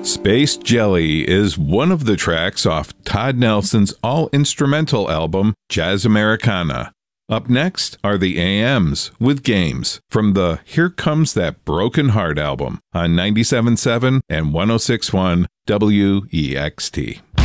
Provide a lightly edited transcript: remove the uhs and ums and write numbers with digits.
Space Jelly is one of the tracks off Todd Nelson's all-instrumental album, Jazz Americana. Up next are the AMs with Games from the Here Comes That Broken Heart album on 97.7 and 106.1 WEXT.